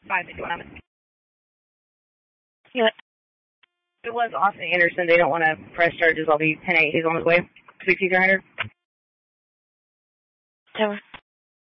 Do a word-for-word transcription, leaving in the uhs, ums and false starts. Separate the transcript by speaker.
Speaker 1: five fifty-one.
Speaker 2: Yeah.
Speaker 1: It was Austin Anderson. They don't want to press charges. I'll be ten eight. He's on his way. Sweet Caesar Hunter.
Speaker 2: Tower.